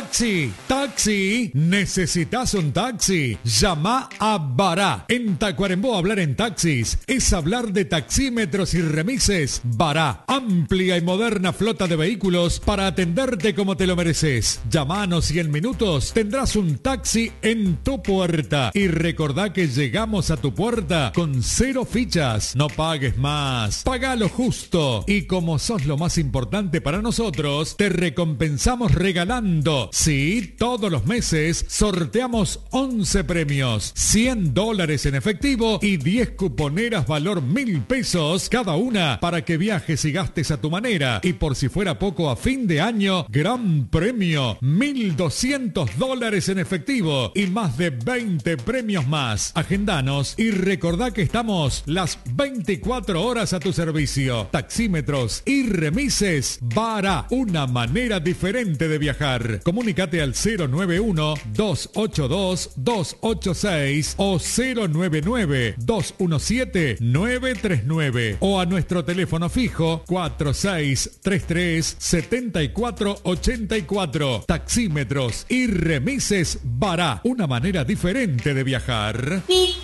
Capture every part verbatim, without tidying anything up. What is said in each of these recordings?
Taxi, taxi, ¿necesitas un taxi? Llama a Bará. En Tacuarembó hablar en taxis es hablar de taxímetros y remises. Bará, amplia y moderna flota de vehículos para atenderte como te lo mereces. Llamanos y en minutos tendrás un taxi en tu puerta. Y recordá que llegamos a tu puerta con cero fichas. No pagues más, paga lo justo. Y como sos lo más importante para nosotros, te recompensamos regalando. Sí, todos los meses sorteamos once premios, cien dólares en efectivo y diez cuponeras valor mil pesos cada una para que viajes y gastes a tu manera. Y por si fuera poco, a fin de año, gran premio, mil doscientos dólares en efectivo y más de veinte premios más. Agendanos y recordá que estamos las veinticuatro horas a tu servicio. Taxímetros y remises Bará, una manera diferente de viajar. Comunícate al cero nueve uno, dos ocho dos, dos ocho seis o cero nueve nueve, dos uno siete, nueve tres nueve o a nuestro teléfono fijo cuatro seis tres tres, siete cuatro ocho cuatro. Taxímetros y remises Bará, una manera diferente de viajar.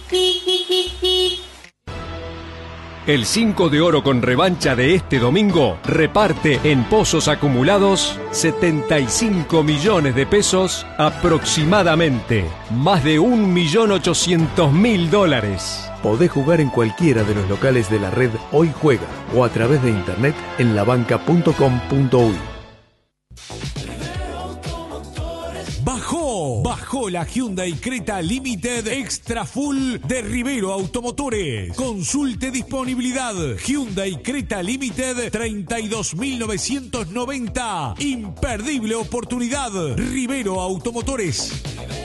El cinco de oro con revancha de este domingo reparte en pozos acumulados setenta y cinco millones de pesos aproximadamente, más de un millón ochocientos mil dólares. Podés jugar en cualquiera de los locales de la red Hoy Juega o a través de internet en labanca punto com punto uy. Bajó, bajó la Hyundai Creta Limited Extra Full de Rivero Automotores. Consulte disponibilidad. Hyundai Creta Limited treinta y dos mil novecientos noventa. Imperdible oportunidad. Rivero Automotores.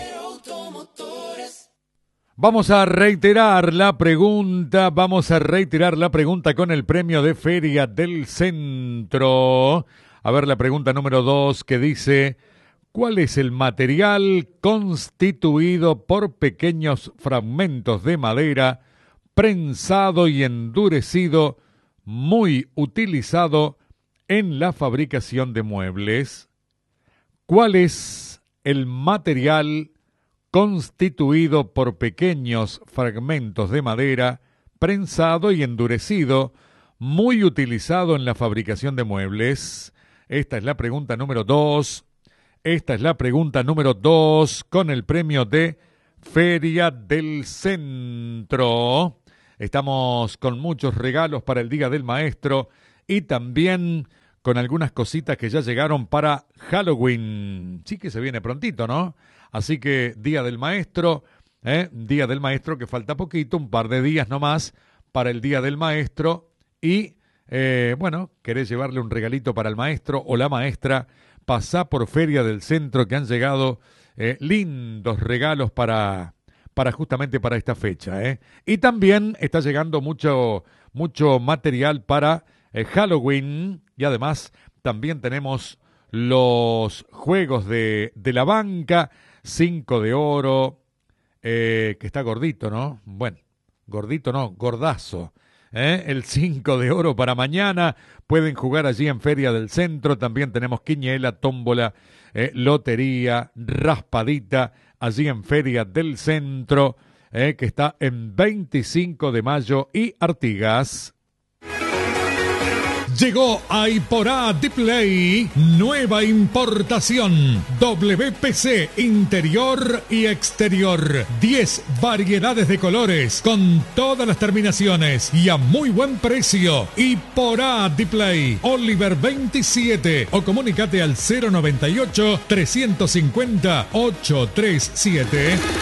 Vamos a reiterar la pregunta, vamos a reiterar la pregunta con el premio de Feria del Centro. A ver la pregunta número dos que dice: ¿cuál es el material constituido por pequeños fragmentos de madera, prensado y endurecido, muy utilizado en la fabricación de muebles? ¿Cuál es el material constituido por pequeños fragmentos de madera, prensado y endurecido, muy utilizado en la fabricación de muebles? Esta es la pregunta número dos. Esta es la pregunta número dos con el premio de Feria del Centro. Estamos con muchos regalos para el Día del Maestro y también con algunas cositas que ya llegaron para Halloween. Sí que se viene prontito, ¿no? Así que Día del Maestro, ¿eh? Día del Maestro que falta poquito, un par de días nomás para el Día del Maestro. Y, eh, bueno, querés llevarle un regalito para el maestro o la maestra, pasá por Feria del Centro, que han llegado eh, lindos regalos para, para justamente para esta fecha. ¿eh? Y también está llegando mucho, mucho material para eh, Halloween. Y además también tenemos los juegos de, de la banca, cinco de oro, eh, que está gordito, ¿no? Bueno, gordito no, gordazo. ¿Eh? El cinco de oro para mañana. Pueden jugar allí en Feria del Centro. También tenemos quiniela, tómbola, eh, lotería, raspadita, allí en Feria del Centro, eh, que está en veinticinco de mayo y Artigas. Llegó a Iporá Display, nueva importación, W P C interior y exterior, diez variedades de colores con todas las terminaciones y a muy buen precio. Iporá Display, Oliver veintisiete o comunícate al cero noventa y ocho, trescientos cincuenta, ochocientos treinta y siete.